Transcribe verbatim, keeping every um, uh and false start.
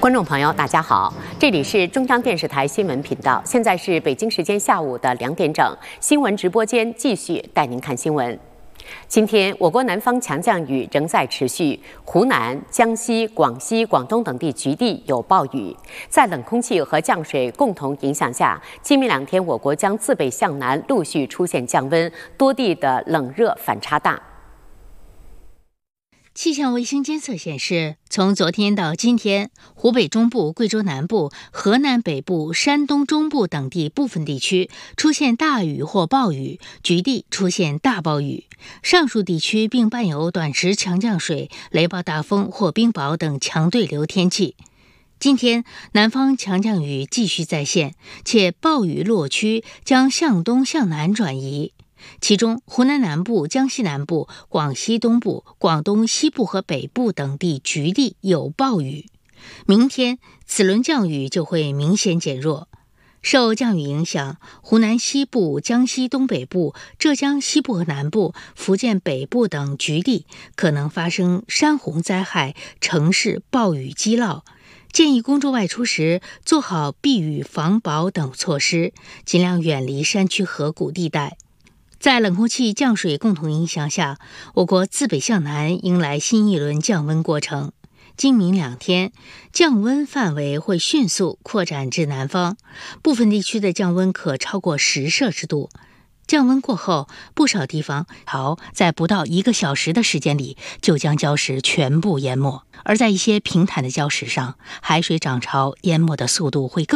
观众朋友，大家好，这里是中央电视台新闻频道，现在是北京时间下午的两点整，新闻直播间继续带您看新闻。今天，我国南方强降雨仍在持续，湖南、江西、广西、广东等地局地有暴雨。在冷空气和降水共同影响下，今明两天我国将自北向南陆续出现降温，多地的冷热反差大。 气象卫星监测显示，从昨天到今天，湖北中部、贵州南部、河南北部、山东中部等地部分地区出现大雨或暴雨，局地出现大暴雨。上述地区并伴有短时强降水、雷暴大风或冰雹等强对流天气。今天，南方强降雨继续再现，且暴雨落区将向东向南转移。其中，湖南南部、江西南部、广西东部、广东西部和北部等地局地有暴雨。明天，此轮降雨就会明显减弱。受降雨影响，湖南西部、江西东北部、浙江西部和南部、福建北部等局地可能发生山洪灾害、城市暴雨积涝。建议公众外出时做好避雨防雹等措施，尽量远离山区河谷地带。在冷空气、降水共同影响下，我国自北向南迎来新一轮降温过程。今明两天，降温范围会迅速扩展至南方，部分地区的降温可超过十摄氏度。降温过后，不少地方潮在不到一个小时的时间里就将礁石全部淹没，而在一些平坦的礁石上，海水涨潮淹没的速度会更